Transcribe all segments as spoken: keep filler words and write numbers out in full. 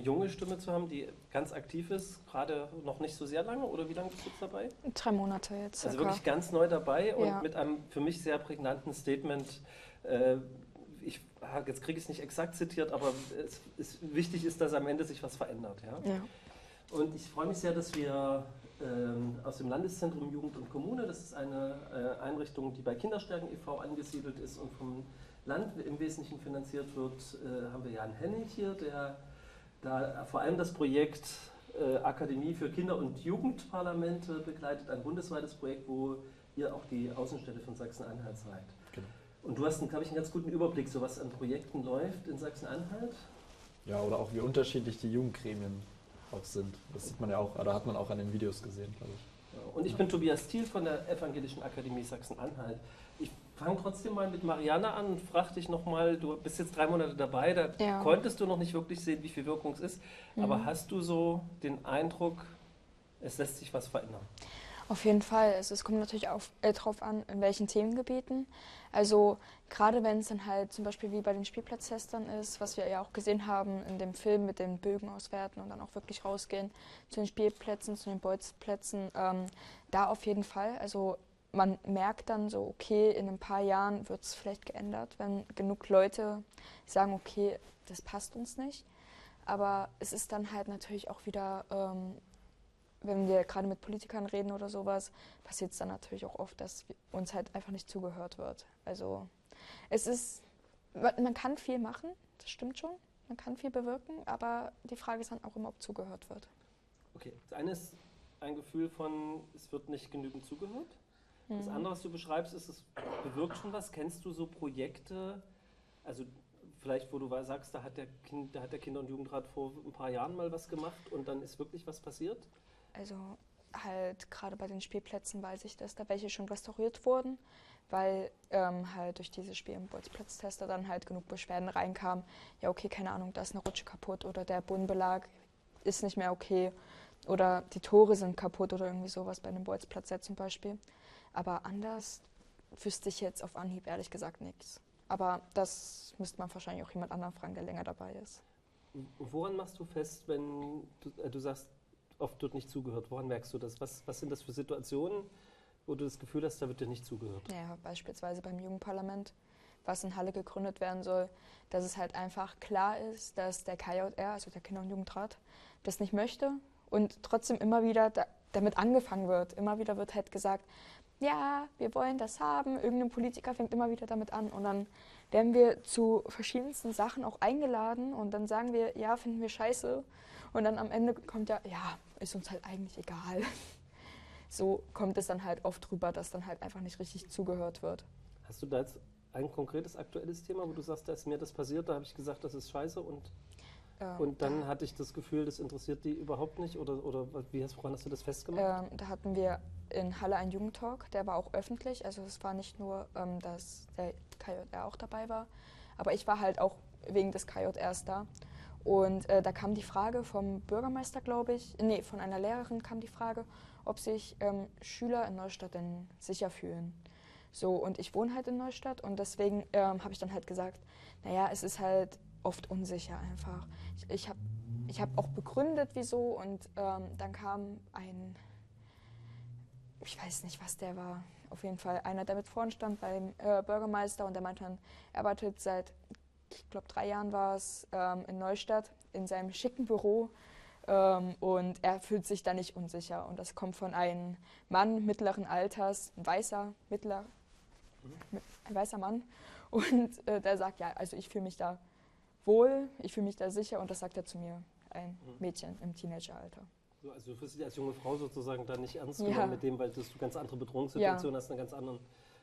junge Stimme zu haben, die ganz aktiv ist, gerade noch nicht so sehr lange, oder wie lange bist du jetzt dabei? Drei Monate jetzt. Also circa. wirklich ganz neu dabei und Ja. mit einem für mich sehr prägnanten Statement. Äh, ich, jetzt kriege ich es nicht exakt zitiert, aber es ist, wichtig ist, dass am Ende sich was verändert. Ja? Ja. Und ich freue mich sehr, dass wir ähm, aus dem Landeszentrum Jugend und Kommune, das ist eine äh, Einrichtung, die bei Kinderstärken e V angesiedelt ist und vom Land im Wesentlichen finanziert wird, äh, haben wir Jan Hennig hier, der da vor allem das Projekt äh, Akademie für Kinder- und Jugendparlamente begleitet, ein bundesweites Projekt, wo ihr auch die Außenstelle von Sachsen-Anhalt seid. Genau. Und du hast, glaube ich, einen ganz guten Überblick, so was an Projekten läuft in Sachsen-Anhalt. Ja, oder auch wie unterschiedlich die Jugendgremien auch sind. Das sieht man ja auch, oder hat man auch an den Videos gesehen, glaube ich. Und ich bin Tobias Thiel von der Evangelischen Akademie Sachsen-Anhalt. Ich fange trotzdem mal mit Marianne an und frage dich nochmal, du bist jetzt drei Monate dabei, da Ja. konntest du noch nicht wirklich sehen, wie viel Wirkung es ist, Mhm. aber hast du so den Eindruck, es lässt sich was verändern? Auf jeden Fall. Also es kommt natürlich auch äh, drauf an, in welchen Themengebieten. Also gerade wenn es dann halt zum Beispiel wie bei den Spielplatztestern ist, was wir ja auch gesehen haben in dem Film mit den Bögen auswerten und dann auch wirklich rausgehen zu den Spielplätzen, zu den Bolzplätzen, ähm, da auf jeden Fall. Also man merkt dann so, okay, in ein paar Jahren wird es vielleicht geändert, wenn genug Leute sagen, okay, das passt uns nicht. Aber es ist dann halt natürlich auch wieder... Ähm, wenn wir gerade mit Politikern reden oder sowas, passiert es dann natürlich auch oft, dass uns halt einfach nicht zugehört wird. Also es ist, man kann viel machen, das stimmt schon, man kann viel bewirken, aber die Frage ist dann auch immer, ob zugehört wird. Okay, das eine ist ein Gefühl von, es wird nicht genügend zugehört. Das Mhm. andere, was du beschreibst, ist, es bewirkt schon was. Kennst du so Projekte, also vielleicht, wo du sagst, da hat der, kind, da hat der Kinder- und Jugendrat vor ein paar Jahren mal was gemacht und dann ist wirklich was passiert? Also halt gerade bei den Spielplätzen weiß ich, dass da welche schon restauriert wurden, weil ähm, halt durch diese Spiel- und Bolzplatztester dann halt genug Beschwerden reinkamen. Ja okay, keine Ahnung, da ist eine Rutsche kaputt oder der Bodenbelag ist nicht mehr okay oder die Tore sind kaputt oder irgendwie sowas bei einem Bolzplatz ja zum Beispiel. Aber anders wüsste ich jetzt auf Anhieb ehrlich gesagt nichts. Aber das müsste man wahrscheinlich auch jemand anderen fragen, der länger dabei ist. Woran machst du fest, wenn du, äh, du sagst, oft wird nicht zugehört? Woran merkst du das? Was, was sind das für Situationen, wo du das Gefühl hast, da wird dir nicht zugehört? Ja, beispielsweise beim Jugendparlament, was in Halle gegründet werden soll, dass es halt einfach klar ist, dass der K J R, also der Kinder- und Jugendrat, das nicht möchte und trotzdem immer wieder da, damit angefangen wird. Immer wieder wird halt gesagt, ja, wir wollen das haben, irgendein Politiker fängt immer wieder damit an und dann werden wir zu verschiedensten Sachen auch eingeladen und dann sagen wir, ja, finden wir scheiße und dann am Ende kommt ja, ja, ist uns halt eigentlich egal. So kommt es dann halt oft drüber, dass dann halt einfach nicht richtig zugehört wird. Hast du da jetzt ein konkretes aktuelles Thema, wo du sagst, da ist mir das passiert, da habe ich gesagt, das ist scheiße und, Ähm, und dann da, hatte ich das Gefühl, das interessiert die überhaupt nicht oder, oder wie hast, woran hast du das festgemacht? ähm, da hatten wir in Halle einen Jugendtalk, der war auch öffentlich, also es war nicht nur, ähm, dass der K J R auch dabei war, aber ich war halt auch wegen des K J Rs da. Und äh, da kam die Frage vom Bürgermeister, glaube ich, nee, von einer Lehrerin kam die Frage, ob sich ähm, Schüler in Neustadt denn sicher fühlen. So, und ich wohne halt in Neustadt und deswegen ähm, habe ich dann halt gesagt, naja, es ist halt oft unsicher einfach. Ich, ich habe ich hab auch begründet, wieso und ähm, dann kam ein, ich weiß nicht, was der war, auf jeden Fall einer, der mit vorn stand beim äh, Bürgermeister und der meinte dann, er arbeitet seit, ich glaube drei Jahren war es, ähm, in Neustadt in seinem schicken Büro ähm, und er fühlt sich da nicht unsicher und das kommt von einem Mann mittleren Alters, ein weißer, mittler, ein weißer Mann und äh, der sagt, ja, also ich fühle mich da wohl, ich fühle mich da sicher und das sagt er zu mir, ein Mädchen im Teenageralter. So, also du wirst dich als junge Frau sozusagen da nicht ernst Ja. genommen mit dem, weil du ganz andere Bedrohungssituationen Ja. hast, einen ganz anderen,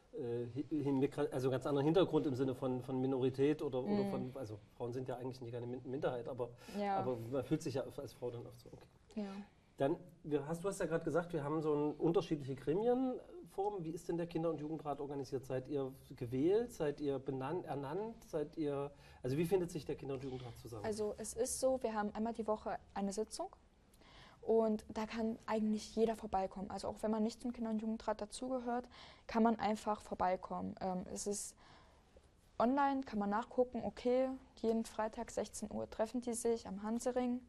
äh, also ganz anderen Hintergrund im Sinne von, von Minorität oder, Mhm. oder von, also Frauen sind ja eigentlich nicht eine Min- Minderheit, aber, Ja. aber man fühlt sich ja als Frau dann oft so, okay. Ja. Dann, wir, hast, du hast ja gerade gesagt, wir haben so ein, unterschiedliche Gremienformen. Wie ist denn der Kinder- und Jugendrat organisiert? Seid ihr gewählt? Seid ihr benannt, ernannt? Seid ihr, also wie findet sich der Kinder- und Jugendrat zusammen? Also es ist so, wir haben einmal die Woche eine Sitzung und da kann eigentlich jeder vorbeikommen. Also auch wenn man nicht zum Kinder- und Jugendrat dazugehört, kann man einfach vorbeikommen. Ähm, es ist online, kann man nachgucken, okay, jeden Freitag sechzehn Uhr treffen die sich am Hansering.